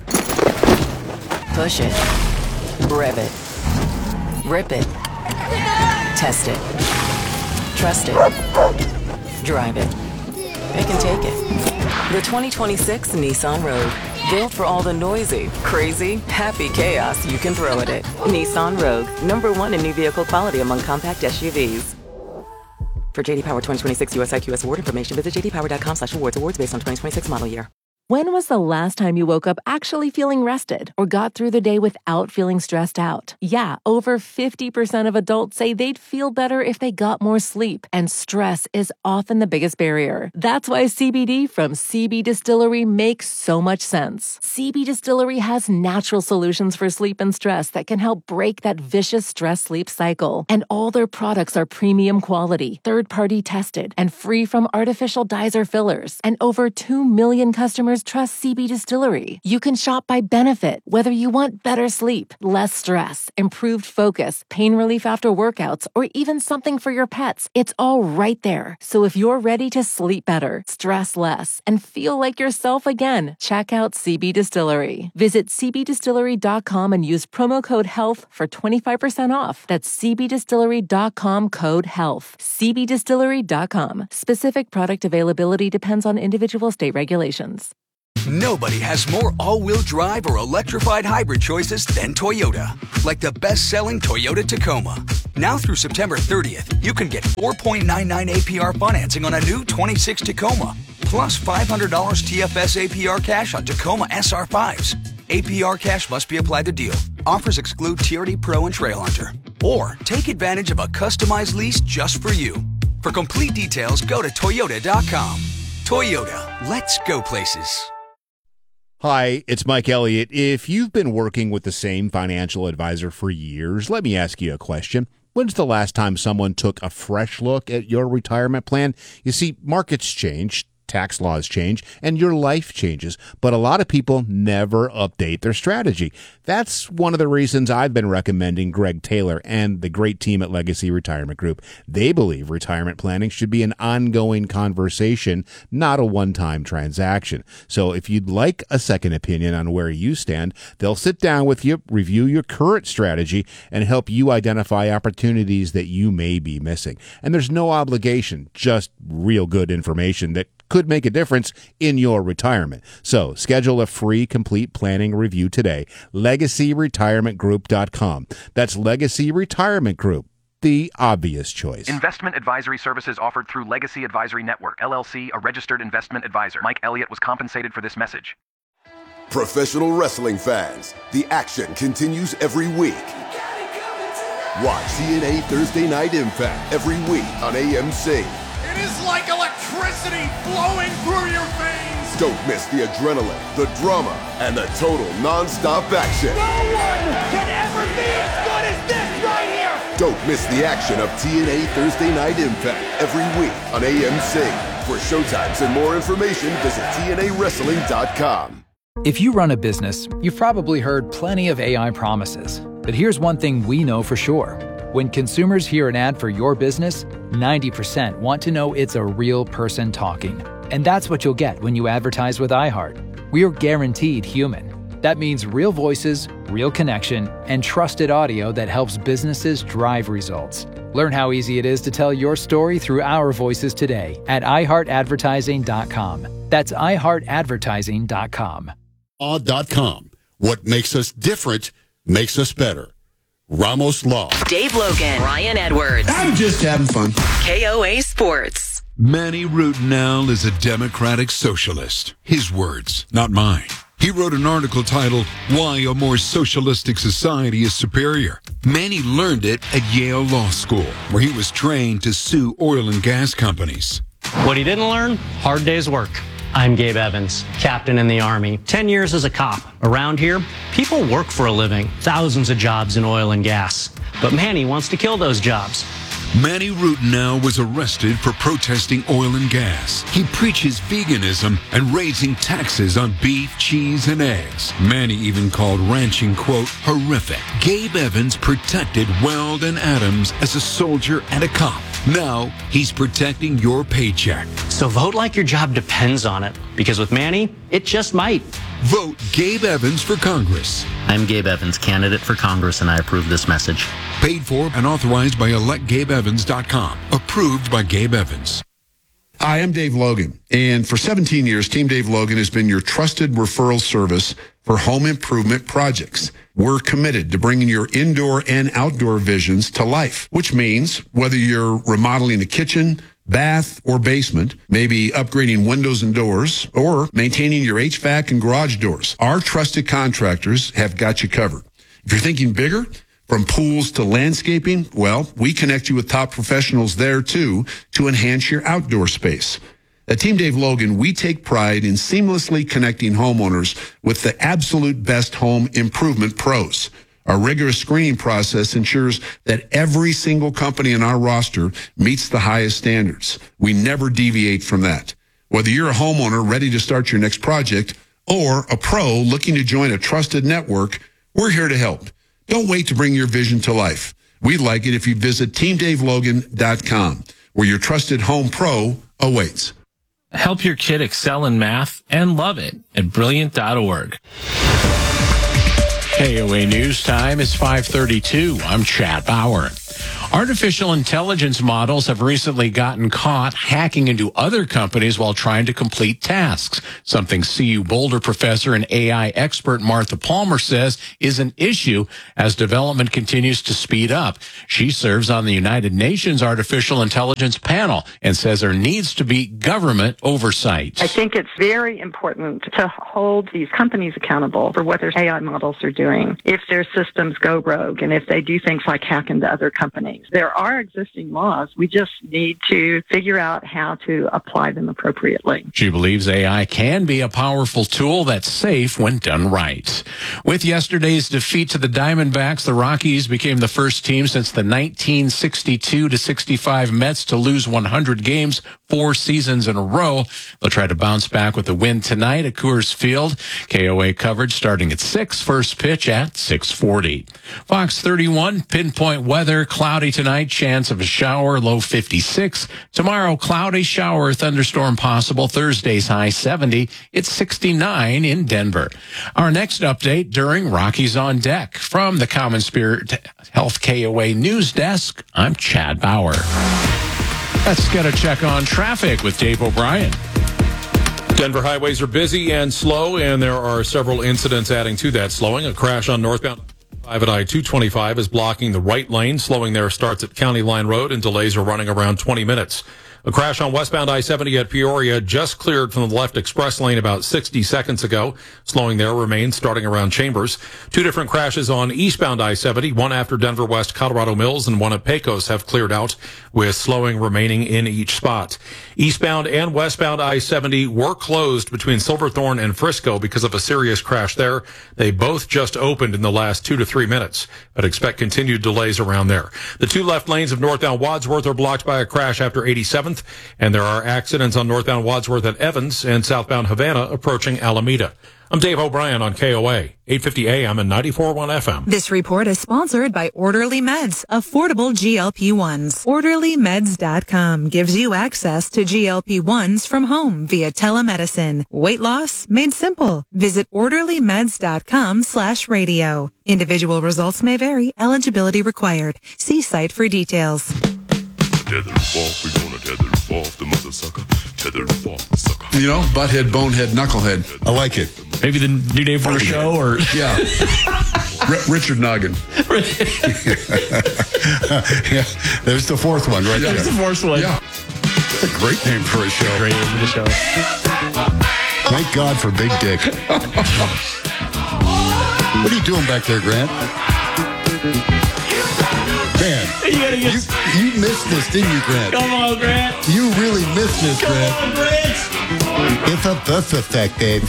Push it. Rev it. Rip it. Test it. Trust it. Drive it. It can take it. The twenty twenty-six Nissan Rogue. Built for all the noisy, crazy, happy chaos you can throw at it. Nissan Rogue. Number one in new vehicle quality among compact S U Vs. For J D Power twenty twenty-six U S I Q S award information, visit j d power dot com slash awards. Awards based on twenty twenty-six model year. When was the last time you woke up actually feeling rested or got through the day without feeling stressed out? Yeah, over fifty percent of adults say they'd feel better if they got more sleep, and stress is often the biggest barrier. That's why C B D from C B Distillery makes so much sense. C B Distillery has natural solutions for sleep and stress that can help break that vicious stress-sleep cycle. And all their products are premium quality, third-party tested, and free from artificial dyes or fillers. And over two million customers customers trust C B Distillery. You can shop by benefit, whether you want better sleep, less stress, improved focus, pain relief after workouts, or even something for your pets. It's all right there. So if you're ready to sleep better, stress less, and feel like yourself again, check out C B Distillery. Visit c b distillery dot com and use promo code HEALTH for twenty-five percent off. That's c b distillery dot com code HEALTH. c b distillery dot com. Specific product availability depends on individual state regulations. Nobody has more all-wheel drive or electrified hybrid choices than Toyota. Like the best-selling Toyota Tacoma. Now through September thirtieth, you can get four point nine nine A P R financing on a new twenty-six Tacoma, plus five hundred dollars T F S A P R cash on Tacoma S R fives. A P R cash must be applied to deal. Offers exclude T R D Pro and Trail Hunter. Or take advantage of a customized lease just for you. For complete details, go to toyota dot com. Toyota, let's go places. Hi, it's Mike Elliott. If you've been working with the same financial advisor for years, let me ask you a question. When's the last time someone took a fresh look at your retirement plan? You see, markets change, tax laws change, and your life changes, but a lot of people never update their strategy. That's one of the reasons I've been recommending Greg Taylor and the great team at Legacy Retirement Group. They believe retirement planning should be an ongoing conversation, not a one-time transaction. So if you'd like a second opinion on where you stand, they'll sit down with you, review your current strategy, and help you identify opportunities that you may be missing. And there's no obligation, just real good information that could make a difference in your retirement. So schedule a free complete planning review today. legacy retirement group dot com. That's Legacy Retirement Group, the obvious choice. Investment advisory services offered through Legacy Advisory Network, L L C, a registered investment advisor. Mike Elliott was compensated for this message. Professional wrestling fans, the action continues every week. Watch T N A Thursday Night Impact every week on A M C. It is like electricity flowing through your veins. Don't miss the adrenaline, the drama, and the total non-stop action. No one can ever be as good as this right here. Don't miss the action of T N A Thursday Night Impact every week on A M C. For showtimes and more information, visit T N A wrestling dot com. If you run a business, you've probably heard plenty of A I promises. But here's one thing we know for sure. When consumers hear an ad for your business, ninety percent want to know it's a real person talking. And that's what you'll get when you advertise with iHeart. We're guaranteed human. That means real voices, real connection, and trusted audio that helps businesses drive results. Learn how easy it is to tell your story through our voices today at i heart advertising dot com. That's i heart advertising dot com. Law dot com. What makes us different makes us better. Ramos Law. Dave Logan, Ryan Edwards. I'm just having fun. K O A Sports. Manny Routenel is a democratic socialist. His words, not mine. He wrote an article titled, Why a More Socialistic Society is Superior. Manny learned it at Yale Law School, where he was trained to sue oil and gas companies. What he didn't learn? Hard day's work. I'm Gabe Evans, captain in the Army. Ten years as a cop. Around here, people work for a living. Thousands of jobs in oil and gas. But Manny wants to kill those jobs. Manny Routenel was arrested for protesting oil and gas. He preaches veganism and raising taxes on beef, cheese, and eggs. Manny even called ranching, quote, horrific. Gabe Evans protected Weld and Adams as a soldier and a cop. Now he's protecting your paycheck. So vote like your job depends on it. Because with Manny, it just might. Vote Gabe Evans for Congress. I'm Gabe Evans, candidate for Congress, and I approve this message. Paid for and authorized by elect gabe evans dot com. Approved by Gabe Evans. Hi, I'm Dave Logan. And for seventeen years, Team Dave Logan has been your trusted referral service for home improvement projects. We're committed to bringing your indoor and outdoor visions to life, which means whether you're remodeling a kitchen, bath, or basement, maybe upgrading windows and doors, or maintaining your H V A C and garage doors, our trusted contractors have got you covered. If you're thinking bigger, from pools to landscaping, well, we connect you with top professionals there too to enhance your outdoor space. At Team Dave Logan, we take pride in seamlessly connecting homeowners with the absolute best home improvement pros. Our rigorous screening process ensures that every single company in our roster meets the highest standards. We never deviate from that. Whether you're a homeowner ready to start your next project or a pro looking to join a trusted network, we're here to help. Don't wait to bring your vision to life. We'd like it if you visit team dave logan dot com, where your trusted home pro awaits. Help your kid excel in math and love it at brilliant dot org. K O A News Time is five thirty-two. I'm Chad Bauer. Artificial intelligence models have recently gotten caught hacking into other companies while trying to complete tasks, something C U Boulder professor and A I expert Martha Palmer says is an issue as development continues to speed up. She serves on the United Nations Artificial Intelligence panel and says there needs to be government oversight. I think it's very important to hold these companies accountable for what their A I models are doing. If their systems go rogue and if they do things like hack into other companies, there are existing laws. We just need to figure out how to apply them appropriately. She believes A I can be a powerful tool that's safe when done right. With yesterday's defeat to the Diamondbacks, the Rockies became the first team since the nineteen sixty-two to sixty-five Mets to lose one hundred games four seasons in a row. They'll try to bounce back with a win tonight at Coors Field. K O A coverage starting at six, first pitch at six forty. Fox thirty-one, pinpoint weather, cloudy tonight, chance of a shower, low fifty-six. Tomorrow, cloudy, shower, thunderstorm possible. Thursday's high seventy. It's sixty-nine in Denver. Our next update during Rockies on Deck. From the Common Spirit Health K O A News Desk, I'm Chad Bauer. Let's get a check on traffic with Dave O'Brien. Denver highways are busy and slow, and there are several incidents adding to that slowing. A crash on northbound five at I two twenty-five is blocking the right lane. Slowing there starts at County Line Road, and delays are running around twenty minutes. A crash on westbound I seventy at Peoria just cleared from the left express lane about sixty seconds ago. Slowing there remains starting around Chambers. Two different crashes on eastbound I seventy, one after Denver West Colorado Mills and one at Pecos, have cleared out, with slowing remaining in each spot. Eastbound and westbound I seventy were closed between Silverthorne and Frisco because of a serious crash there. They both just opened in the last two to three minutes, but expect continued delays around there. The two left lanes of northbound Wadsworth are blocked by a crash after eighty-seventh, and there are accidents on northbound Wadsworth at Evans and southbound Havana approaching Alameda. I'm Dave O'Brien on K O A, eight fifty A M and ninety-four point one F M. This report is sponsored by Orderly Meds, affordable G L P ones. orderly meds dot com gives you access to G L P ones from home via telemedicine. Weight loss made simple. Visit orderly meds dot com slash radio. Individual results may vary. Eligibility required. See site for details. Tether off, we gonna tether off the mother sucker. Tether off the sucker. You know, butthead, bonehead, knucklehead. I like it. Maybe the new name for the show, or yeah, R- Richard Noggin. Yeah, there's the fourth one right there. There's the fourth one. Yeah, it's a great name for a show. Great name for the show. Thank God for Big Dick. What are you doing back there, Grant? Man, you, gotta get... you, you missed this, didn't you, Grant? Come on, Grant. You really missed this, Come Grant. on, Grant. It's a birth effect, Dave.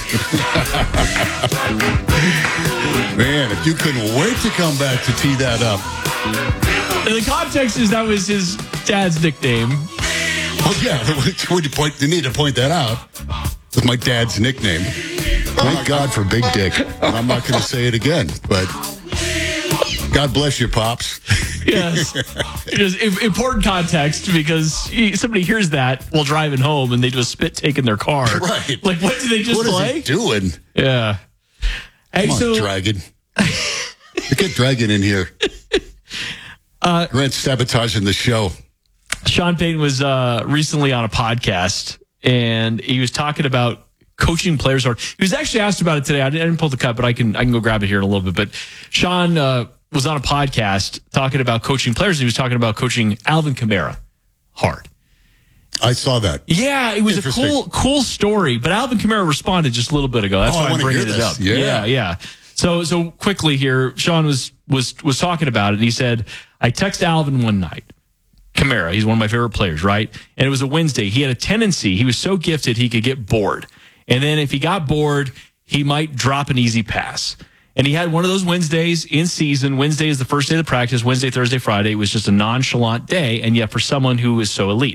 Man, if you couldn't wait to come back to tee that up. The context is that was his dad's nickname. Oh, yeah. Would you, point, you need to point that out. It's my dad's nickname. Thank God for Big Dick. I'm not going to say it again, but God bless you, Pops. Yes. It is important context, because somebody hears that while driving home and they do a spit take in their car. Right. Like, what did they just what play? What is he doing? Yeah. Hey, Come on, so, Dragon. Get Dragon in here. Uh, Grant's sabotaging the show. Sean Payton was uh, recently on a podcast, and he was talking about coaching players. Or he was actually asked about it today. I didn't, I didn't pull the cut, but I can I can go grab it here in a little bit. But Sean uh, was on a podcast talking about coaching players. And he was talking about coaching Alvin Kamara hard. I saw that. Yeah, it was a cool cool story. But Alvin Kamara responded just a little bit ago. That's oh, why I'm bringing it this. up. Yeah. yeah, yeah. So so quickly here, Sean was was was talking about it, and he said, I texted Alvin one night. Kamara, he's one of my favorite players, right? And it was a Wednesday. He had a tendency, he was so gifted he could get bored. And then if he got bored, he might drop an easy pass. And he had one of those Wednesdays in season. Wednesday is the first day of the practice. Wednesday, Thursday, Friday. It was just a nonchalant day. And yet for someone who is so elite,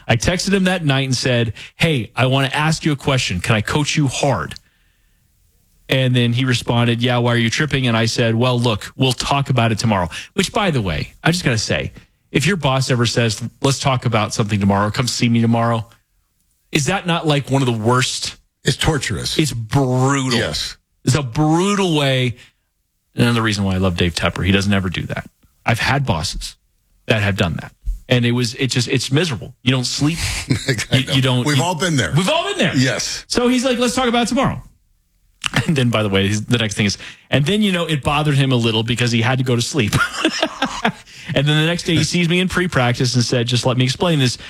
I texted him that night and said, hey, I want to ask you a question. Can I coach you hard? And then he responded, yeah, why are you tripping? And I said, well, look, we'll talk about it tomorrow. Which, by the way, I just got to say, if your boss ever says, let's talk about something tomorrow, come see me tomorrow, is that not like one of the worst? It's torturous. It's brutal. Yes. It's a brutal way. Another reason why I love Dave Tepper. He doesn't ever do that. I've had bosses that have done that. And it was, it just, it's miserable. You don't sleep. you, you don't. We've you, all been there. We've all been there. Yes. So he's like, let's talk about it tomorrow. And then, by the way, the next thing is, and then, you know, it bothered him a little because he had to go to sleep. And then the next day he sees me in pre-practice and said, just let me explain this.